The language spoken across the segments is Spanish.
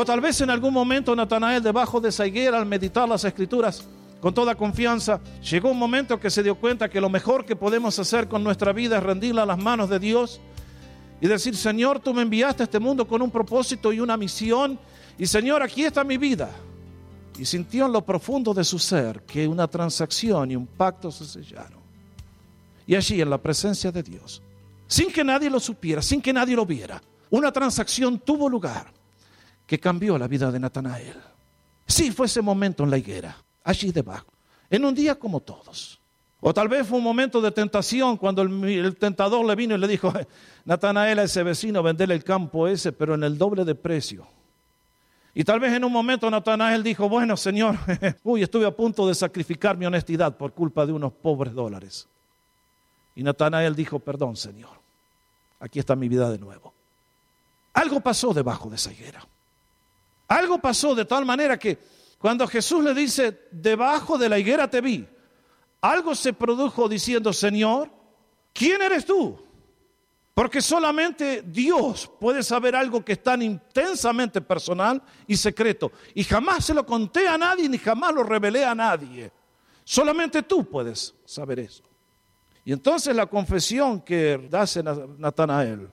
O tal vez en algún momento Natanael, debajo de esa higuera, al meditar las Escrituras con toda confianza, llegó un momento que se dio cuenta que lo mejor que podemos hacer con nuestra vida es rendirla a las manos de Dios y decir: Señor, tú me enviaste a este mundo con un propósito y una misión, y Señor, aquí está mi vida. Y sintió en lo profundo de su ser que una transacción y un pacto se sellaron. Y allí, en la presencia de Dios, sin que nadie lo supiera, sin que nadie lo viera, una transacción tuvo lugar que cambió la vida de Natanael. Sí, fue ese momento en la higuera, allí debajo, en un día como todos. O tal vez fue un momento de tentación cuando el tentador le vino y le dijo: Natanael, a ese vecino vendele el campo ese, pero en el doble de precio. Y tal vez en un momento Natanael dijo: bueno, Señor, estuve a punto de sacrificar mi honestidad por culpa de unos pobres dólares. Y Natanael dijo: perdón, Señor, aquí está mi vida de nuevo. Algo pasó debajo de esa higuera. Algo pasó de tal manera que cuando Jesús le dice: debajo de la higuera te vi, algo se produjo diciendo: Señor, ¿quién eres tú? Porque solamente Dios puede saber algo que es tan intensamente personal y secreto. Y jamás se lo conté a nadie, ni jamás lo revelé a nadie. Solamente tú puedes saber eso. Y entonces la confesión que hace Natanael: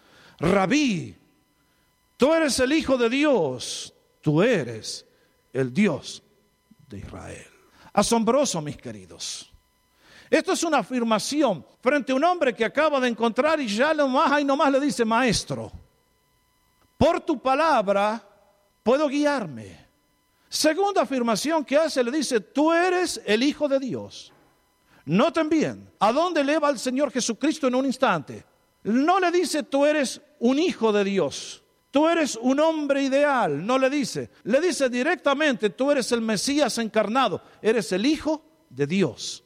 Rabí, tú eres el Hijo de Dios, tú eres el Dios de Israel. Asombroso, mis queridos. Esto es una afirmación frente a un hombre que acaba de encontrar y ya nomás le dice: Maestro, por tu palabra puedo guiarme. Segunda afirmación que hace, le dice: tú eres el Hijo de Dios. Noten bien, ¿a dónde eleva el Señor Jesucristo en un instante? No le dice: tú eres un hijo de Dios, tú eres un hombre ideal. No le dice directamente: tú eres el Mesías encarnado, eres el Hijo de Dios.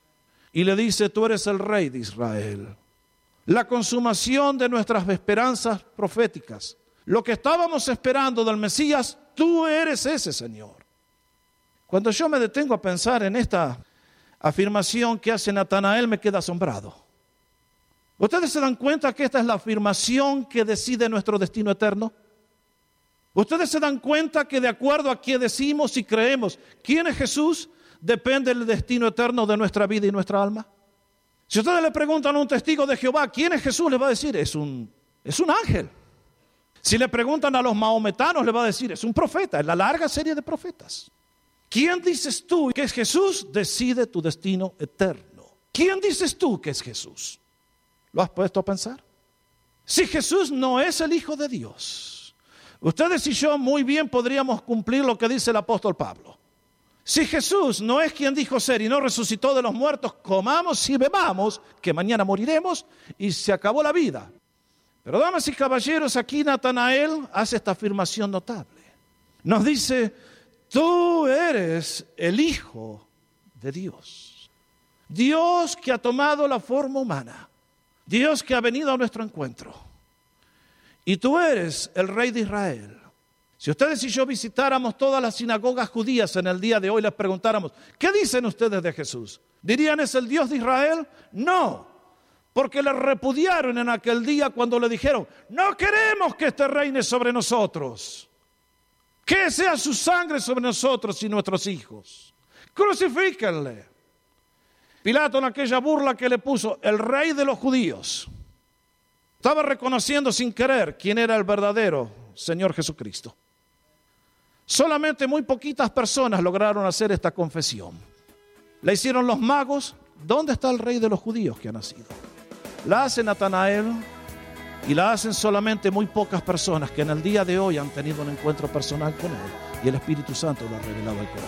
Y le dice: tú eres el Rey de Israel. La consumación de nuestras esperanzas proféticas. Lo que estábamos esperando del Mesías, tú eres ese, Señor. Cuando yo me detengo a pensar en esta afirmación que hace Natanael, me queda asombrado. ¿Ustedes se dan cuenta que esta es la afirmación que decide nuestro destino eterno? ¿Ustedes se dan cuenta que de acuerdo a qué decimos y creemos quién es Jesús, depende del destino eterno de nuestra vida y nuestra alma? Si ustedes le preguntan a un testigo de Jehová quién es Jesús, le va a decir: es un ángel. Si le preguntan a los mahometanos, le va a decir: es un profeta, es la larga serie de profetas. ¿Quién dices tú que es Jesús? Decide tu destino eterno. ¿Quién dices tú que es Jesús? ¿Lo has puesto a pensar? Si Jesús no es el Hijo de Dios, ustedes y yo muy bien podríamos cumplir lo que dice el apóstol Pablo. Si Jesús no es quien dijo ser y no resucitó de los muertos, comamos y bebamos, que mañana moriremos y se acabó la vida. Pero damas y caballeros, aquí Natanael hace esta afirmación notable. Nos dice: tú eres el Hijo de Dios. Dios que ha tomado la forma humana. Dios que ha venido a nuestro encuentro. Y tú eres el Rey de Israel. Si ustedes y yo visitáramos todas las sinagogas judías en el día de hoy, les preguntáramos: ¿qué dicen ustedes de Jesús? ¿Dirían es el Dios de Israel? No, porque le repudiaron en aquel día cuando le dijeron: no queremos que este reine sobre nosotros. Que sea su sangre sobre nosotros y nuestros hijos. Crucifíquenle. Pilato, en aquella burla que le puso, el rey de los judíos, estaba reconociendo sin querer quién era el verdadero Señor Jesucristo. Solamente muy poquitas personas lograron hacer esta confesión. La hicieron los magos. ¿Dónde está el rey de los judíos que ha nacido? La hace Natanael y la hacen solamente muy pocas personas que en el día de hoy han tenido un encuentro personal con él y el Espíritu Santo lo ha revelado al corazón.